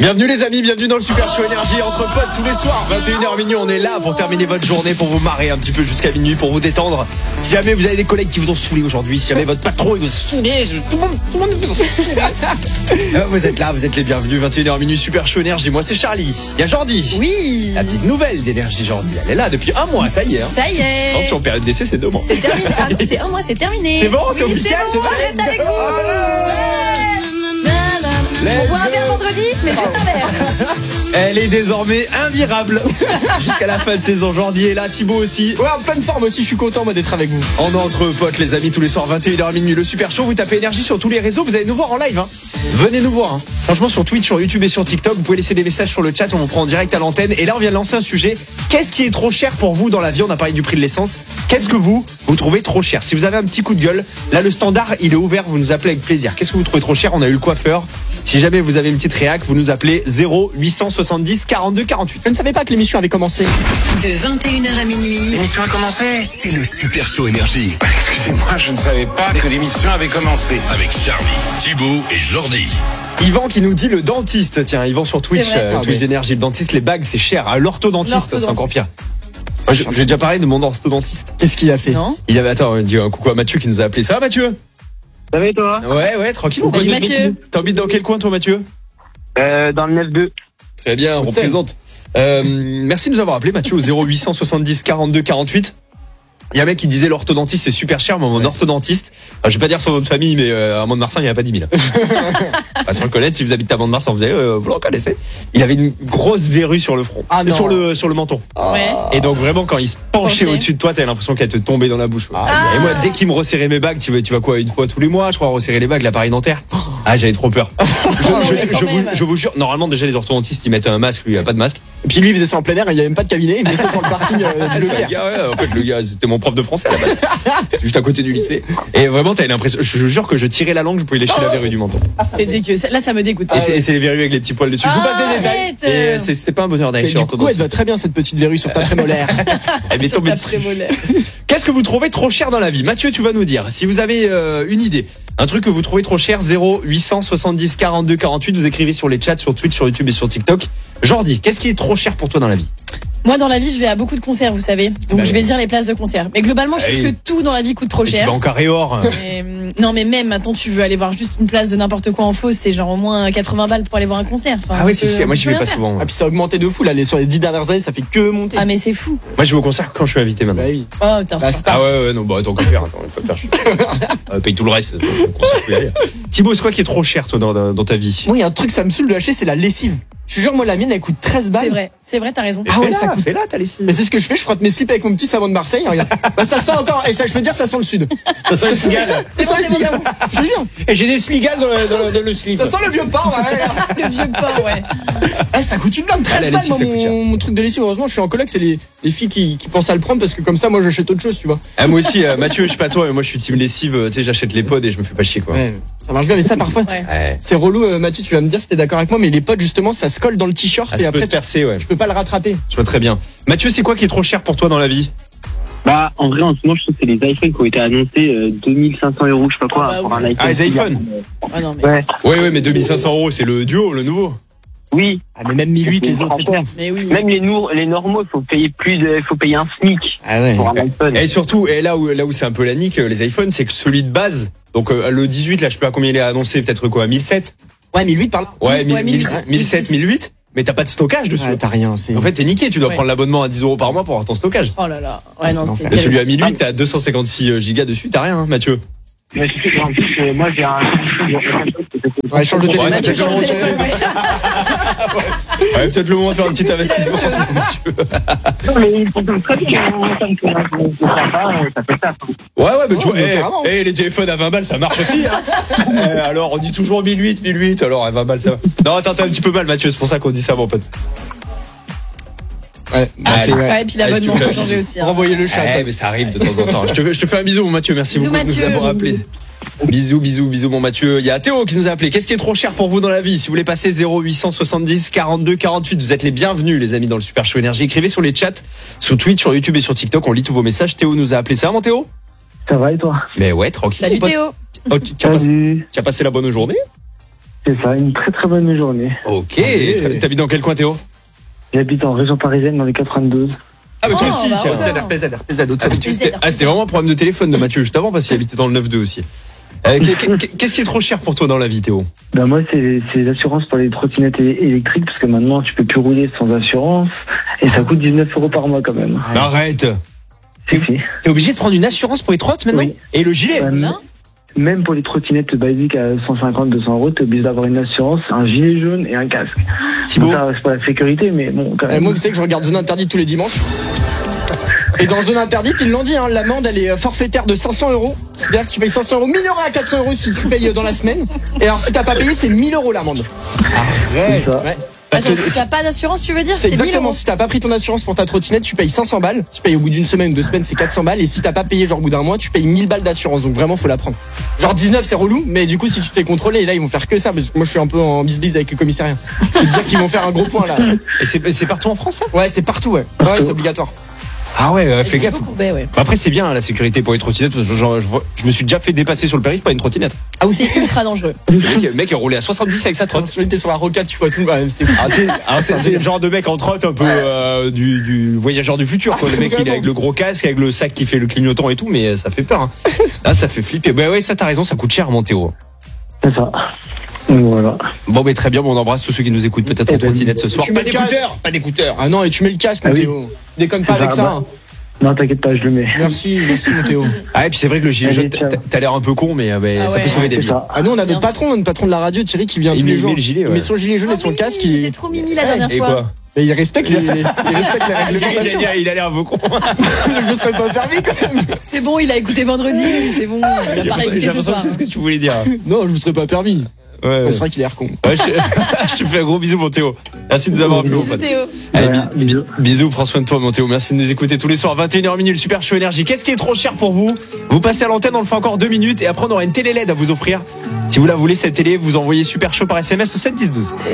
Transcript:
Bienvenue les amis, bienvenue dans le Super Show Énergie entre potes tous les soirs, 21h minuit, on est là pour terminer votre journée, pour vous marrer un petit peu jusqu'à minuit, pour vous détendre. Si jamais vous avez des collègues qui vous ont saoulé aujourd'hui, si jamais votre patron il vous saoulé, tout le monde vous saoulé. Vous êtes là, vous êtes les bienvenus, 21h minuit, Super Show Énergie. Moi c'est Charlie, il y a Jordi. Oui. La petite nouvelle d'énergie Jordi, elle est là depuis un mois, ça y est. Ça y est. Attention, période d'essai c'est 2 mois. C'est terminé, c'est un mois, c'est terminé. C'est bon, c'est officiel, c'est bon. Je reste avec vous. On boit un verre vendredi, mais juste un verre. Elle est désormais invirable jusqu'à la fin de saison. Jordi est là, Thibaut aussi. Ouais, en pleine forme aussi, je suis content moi d'être avec vous. On est entre potes les amis tous les soirs 21h minuit le Super Show. Vous tapez énergie sur tous les réseaux, vous allez nous voir en live hein. Venez nous voir hein. Franchement sur Twitch, sur YouTube et sur TikTok, vous pouvez laisser des messages sur le chat, on vous prend en direct à l'antenne. Et là on vient de lancer un sujet. Qu'est-ce qui est trop cher pour vous dans la vie? On a parlé du prix de l'essence. Qu'est-ce que vous trouvez trop cher? Si vous avez un petit coup de gueule, là le standard il est ouvert, vous nous appelez avec plaisir. Qu'est-ce que vous trouvez trop cher? On a eu le coiffeur. Si jamais vous avez une petite réac, vous nous appelez 0870 42 48. Je ne savais pas que l'émission avait commencé. De 21h à minuit. L'émission a commencé. C'est le Super Show Énergie. Excusez-moi, je ne savais pas que l'émission avait commencé. Avec Charlie, Thibaut et Jordi. Yvan qui nous dit le dentiste. Tiens, Yvan sur Twitch, vrai. Twitch d'énergie. Le dentiste, les bagues, c'est cher. L'orthodontiste, c'est encore pire. Moi, j'ai déjà parlé de mon orthodontiste. Qu'est-ce qu'il a fait? Non. Il avait, attends, dis un coucou à Mathieu qui nous a appelé. Ça va Mathieu? Ça va et toi? Ouais, tranquille. Salut Mathieu. T'habites dans quel coin toi Mathieu? Dans le 9-2. Très bien, on représente. Merci de nous avoir appelé Mathieu au 0870 42 48. Il y a un mec qui disait l'orthodontiste c'est super cher, mais mon orthodontiste, je vais pas dire son nom de famille, mais à Mont-de-Marsan il n'y a pas 10 000. Pas se reconnaître, si vous habitez à Mont-de-Marsan, vous le reconnaissez. Il avait une grosse verrue sur le front, sur le menton. Ouais. Et donc vraiment quand il se penchait au-dessus de toi, t'avais l'impression qu'elle te tombait dans la bouche. Et moi dès qu'il me resserrait mes bagues, tu vas quoi une fois tous les mois, je crois resserrer les bagues, l'appareil dentaire. Ah j'avais trop peur. Je vous jure, normalement déjà les orthodontistes ils mettent un masque, lui il a pas de masque. Et puis lui il faisait ça en plein air, il n'y avait même pas de cabinet, il faisait ça sur le parking du Leclerc. En fait le gars c'était mon prof de français à la base. Juste à côté du lycée. Et vraiment t'avais l'impression, je vous jure que je tirais la langue, je pouvais lécher la verrue du menton. C'est dégueu. Là, ça me dégoûte. Et c'est les verrues avec les petits poils dessus. Je vous passe des détails. Arrête. Et c'était pas un bonheur d'aller Et chez du coup, elle l'orthodontiste. va très bien cette petite verrue sur ta prémolaire. Elle m'est tombée dessus. Qu'est-ce que vous trouvez trop cher dans la vie? Mathieu, tu vas nous dire. Si vous avez une idée, un truc que vous trouvez trop cher, 0870 42 48, vous écrivez sur les chats, sur Twitch, sur YouTube et sur TikTok. Jordi, qu'est-ce qui est trop cher pour toi dans la vie? Moi, dans la vie, je vais à beaucoup de concerts, vous savez. Donc, je vais dire les places de concert. Mais globalement, je trouve que tout dans la vie coûte trop Tu cher. vas en carré or. Non, mais même maintenant, tu veux aller voir juste une place de n'importe quoi en fausse, c'est genre au moins 80 balles pour aller voir un concert. Enfin, Ah ouais, si, moi j'y vais pas souvent. Ah puis ça a augmenté de fou là, sur les 10 dernières années, ça fait que monter. Ah, mais c'est fou. Moi je vais au concert quand je suis invité maintenant. Bah oui. Oh, putain, Bah, c'est c'est Ah ouais, non, bah attends, que faire, paye tout le reste. Concert, plus aller. Thibaut, c'est quoi qui est trop cher toi dans ta vie? Moi il y a un truc ça me saoule de lâcher, c'est la lessive. Je te jure, moi la mienne elle coûte 13 balles. c'est vrai, t'as raison. Ah ouais, ça coûte. fais là, t'as les signes. Mais c'est ce que je fais, je frotte mes slips avec mon petit savon de Marseille, regarde. Bah ça sent encore, et ça je peux dire ça sent le sud. Ça sent les cigales. C'est bon, c'est bon. Je te jure. Et j'ai des cigales dans le slip. Ça sent le vieux porc, Le vieux porc, ouais. Ça coûte une blinde, 13 la balles lessive, dans ça coûte cher. mon truc de lessive. Heureusement, je suis en coloc, c'est les filles qui pensent à le prendre parce que comme ça, moi j'achète autre chose, tu vois. Ah, moi aussi, Mathieu, je sais pas toi, mais moi je suis team lessive, tu sais, j'achète les pods et je me fais pas chier quoi. Ouais, ça marche bien, mais ça parfois, Ouais. c'est relou. Mathieu, tu vas me dire si t'es d'accord avec moi, mais les pods justement, ça se colle dans le t-shirt Ah, et ça peut après se percer, ouais. tu peux pas le rattraper. Je vois très bien. Mathieu, c'est quoi qui est trop cher pour toi dans la vie? Bah, en vrai, en ce moment, je trouve que c'est les iPhones qui ont été annoncés 2500 €, je sais pas quoi, Ah bah pour oui. un iPhone. Ah, les iPhones. Ah non, mais, Ouais. Ouais, mais 2500 €, c'est le duo, le nouveau. Oui. Ah, mais même 1008 les autres. mais oui. Même les normaux, il faut payer un SMIC Ah ouais. pour un iPhone. Et surtout, et là où c'est un peu la nique, les iPhones, c'est que celui de base, donc le 18, là, je sais pas combien il est annoncé, peut-être quoi, 1007? Ouais, 1008 par là. Ouais, 1008, 1007, 1008, mais t'as pas de stockage dessus. Ouais, t'as rien. C'est... En fait, t'es niqué, tu dois Ouais. prendre l'abonnement à 10 € par mois pour avoir ton stockage. Oh là là. Ouais, non, c'est c'est. Et celui à 1008, t'as 256 gigas dessus, t'as rien, hein, Mathieu. Mais surtout, en plus, moi, j'ai un. Ouais, change de téléphone. Mathieu, change de téléphone, ouais. Ouais, peut-être le moment de faire un petit C'est investissement. la même Non, mais il fonctionne très bien, ça me fait ça fait ça. Ouais, mais tu Oh, vois, mais carrément. les téléphones à 20 balles, ça marche aussi. Hein. Alors, on dit toujours 1008, alors à 20 balles, ça va. Non, attends, t'as un petit peu mal, Mathieu, c'est pour ça qu'on dit ça, mon pote. Ouais, Allez. Ouais, et puis l'abonnement, Allez, tu faut fais- changer aussi. Hein. renvoyer le chat. Ouais, mais ça arrive de temps en temps. Je te fais un bisou, mon Mathieu, merci Bisous, beaucoup de nous Mathieu. avoir appelé. Bisous, mon Mathieu. Il y a Théo qui nous a appelé. Qu'est-ce qui est trop cher pour vous dans la vie? Si vous voulez passer 0870 42 48, vous êtes les bienvenus, les amis, dans le Super Show Énergie. Écrivez sur les chats, sur Twitch, sur YouTube et sur TikTok. On lit tous vos messages. Théo nous a appelé. Ça va, mon Théo? Ça va et toi? Mais ouais, tranquille. Salut mon pote. Théo. Oh, tu as passé la bonne journée? C'est ça, une très très bonne journée. Ok. Allez. T'habites dans quel coin, Théo? J'habite en région parisienne dans les 92. Ah, mais toi Oh, aussi, bah tiens. ouais. RPZ, RPZ. Ah, c'était vraiment un problème de téléphone de Mathieu juste avant parce qu'il habitait dans le 9-2 aussi. Qu'est-ce qui est trop cher pour toi dans la vie, Théo? Ben moi, c'est les assurances pour les trottinettes électriques, parce que maintenant, tu peux plus rouler sans assurance, et ça coûte 19 € par mois quand même. Arrête. Si. T'es obligé de prendre une assurance pour les trottes maintenant? Oui. Et le gilet? Là. Même pour les trottinettes basiques à 150-200 €, t'es obligé d'avoir une assurance, un gilet jaune et un casque. Thibaut? Ça, c'est pour la sécurité, mais bon, quand même. Moi, vous savez que je regarde Zone Interdite tous les dimanches. Et dans Zone Interdite, ils l'ont dit, hein, l'amende elle est forfaitaire de 500 €. C'est-à-dire que tu payes 500 €, minoré à 400 € si tu payes dans la semaine. Et alors si t'as pas payé, c'est 1000 € l'amende. C'est ça. Ouais. Attends, si t'as pas d'assurance, tu veux dire? C'est 1000 exactement, €. si t'as pas pris ton assurance pour ta trottinette, tu payes 500 balles. Si tu payes au bout d'une semaine ou 2 semaines, c'est 400 balles. Et si t'as pas payé genre au bout d'un mois, tu payes 1000 balles d'assurance. Donc vraiment, faut la prendre. Genre 19, c'est relou, mais du coup, si tu te fais contrôler, et là, ils vont faire que ça. Parce que moi, je suis un peu en bis-bis avec le commissariat. Je peux te dire qu'ils vont faire un gros point là. Et c'est partout en France, ça? Ouais, c'est partout, ouais. Ouais, c'est obligatoire. Ah ouais, fais gaffe. Courbet, ouais. Après, c'est bien hein, la sécurité pour les trottinettes. Parce que je me suis déjà fait dépasser sur le périph' par une trottinette. Ah oui, C'est ultra dangereux. Le mec a roulé à 70 avec sa trotte. tu t'es sur la rocade, tu vois tout. Ouais, c'était fou. C'est le genre de mec en trotte un peu du voyageur du futur quoi. Le mec il est avec le gros casque, avec le sac qui fait le clignotant et tout, mais ça fait peur hein. Là ça fait flipper. Bah ouais, ça t'as raison, ça coûte cher mon Théo. C'est ça. Donc voilà. Bon mais très bien, on embrasse tous ceux qui nous écoutent peut-être en trottinette ce soir. Tu mets le casque. Pas d'écouteurs. Ah non, et tu mets le casque, Ah mon oui. Théo. Déconne pas C'est avec ça, ça. bah. Hein. Non, t'inquiète pas, je le mets. Merci mon Théo. Ah et puis c'est vrai que le gilet Allez, jaune, ciao. t'as l'air un peu con mais Ah ça ouais. peut sauver des C'est vies. ça. Ah nous on a Bien notre patron de la radio, Thierry, qui vient Il tous met- les il jours. met le gilet, ouais. Il met son gilet jaune et son casque. Il était trop mimi la dernière Et fois. quoi? Et il respecte les réglementations. Il a l'air un peu con. Je me serais pas permis quand même. C'est bon, il a écouté vendredi, c'est bon, il va pas J'ai réécouter ce l'impression que soir. c'est ce que tu voulais dire. Non, je me serais pas permis. Ouais. C'est vrai qu'il a l'air con. Ouais, je te fais un gros bisou mon Théo. Merci de nous avoir appelés mon Bisous pote. Théo. Allez, Voilà, bisous. bisous, prends soin de toi mon Théo. Merci de nous écouter tous les soirs 21h le Super Show Énergie. Qu'est-ce qui est trop cher pour vous? Vous passez à l'antenne, on le fait encore 2 minutes et après on aura une télé LED à vous offrir. Si vous la voulez cette télé, vous envoyez Super Show par SMS au 7 10 12.